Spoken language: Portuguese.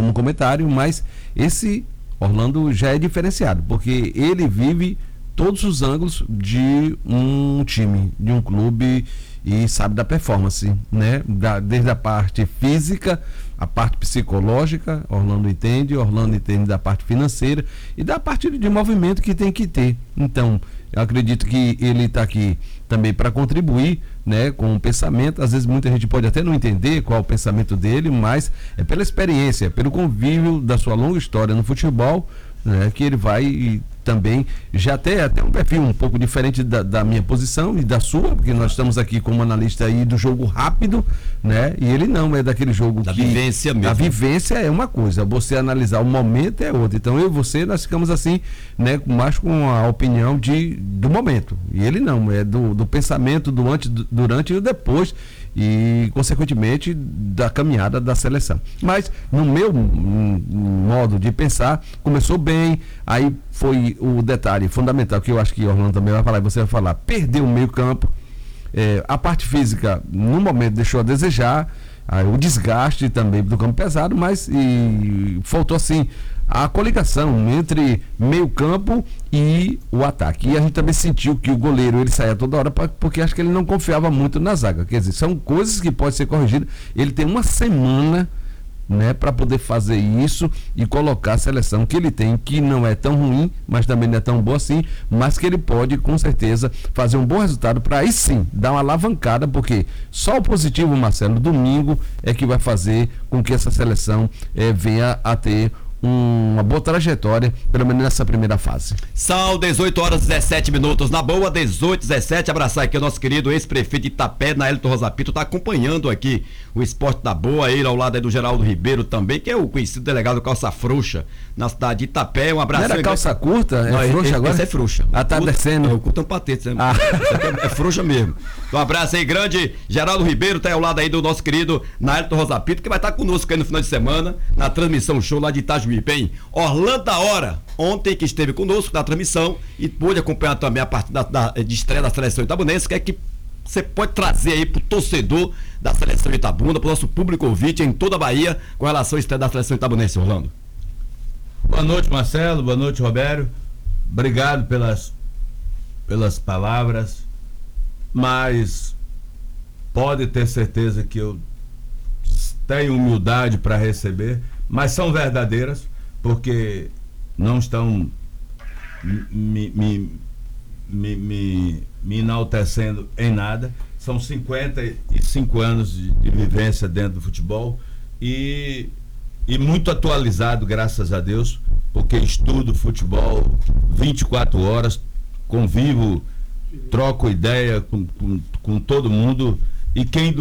como comentário, mas esse Orlando já é diferenciado, porque ele vive todos os ângulos de um time, de um clube, e sabe da performance, né? Desde a parte física, a parte psicológica, Orlando entende da parte financeira e da parte de movimento que tem que ter. Então, eu acredito que ele está aqui também para contribuir, né, com o pensamento. Às vezes muita gente pode até não entender qual é o pensamento dele, mas é pela experiência, pelo convívio da sua longa história no futebol, né, que ele vai também já tem até um perfil um pouco diferente da minha posição e da sua, porque nós estamos aqui como analista aí do jogo rápido, né? E ele não é daquele jogo da vivência mesmo. A vivência é uma coisa, você analisar o momento é outra. Então eu e você, nós ficamos assim, né, mais com a opinião do momento. E ele não, é do pensamento, do antes, durante e o depois, e consequentemente da caminhada da seleção. Mas no meu modo de pensar, começou bem, aí foi o detalhe fundamental que eu acho que o Orlando também vai falar, e você vai falar, perdeu o meio campo, a parte física no momento deixou a desejar, o desgaste também do campo pesado, mas faltou assim a coligação entre meio campo e o ataque. E a gente também sentiu que o goleiro ele saía toda hora porque acho que ele não confiava muito na zaga. Quer dizer, são coisas que podem ser corrigidas. Ele tem uma semana, né, para poder fazer isso e colocar a seleção que ele tem, que não é tão ruim, mas também não é tão boa assim, mas que ele pode com certeza fazer um bom resultado para aí sim dar uma alavancada, porque só o positivo, Marcelo, domingo é que vai fazer com que essa seleção venha a ter uma boa trajetória, pelo menos nessa primeira fase. São 18h17 na boa, 18h17. Abraçar aqui o nosso querido ex-prefeito de Itapé, Naelton Rosa Pinto, tá acompanhando aqui o esporte da boa, ele ao lado aí do Geraldo Ribeiro também, que é o conhecido delegado Calça Frouxa na cidade de Itapé. Um abraço. Não era calça curta? Não, é frouxa agora? Esse é frouxa. Tá descendo. O curto é um patete, né? É frouxa mesmo. Um abraço aí grande, Geraldo Ribeiro, tá ao lado aí do nosso querido Naelton Rosa Pinto, que vai estar conosco aí no final de semana, na transmissão show lá de Itajuí. Bem, Orlando da Hora, ontem que esteve conosco na transmissão e pôde acompanhar também a parte de estreia da seleção itabunense, que é que você pode trazer aí pro torcedor da seleção de Itabuna, pro nosso público ouvinte em toda a Bahia, com relação à estreia da seleção itabunense, Orlando. Boa noite, Marcelo, boa noite, Robério, obrigado pelas palavras, mas pode ter certeza que eu tenho humildade para receber, mas são verdadeiras, porque não estão me enaltecendo em nada. São 55 anos de vivência dentro do futebol e muito atualizado, graças a Deus, porque estudo futebol 24 horas, convivo, troco ideia com todo mundo, e quem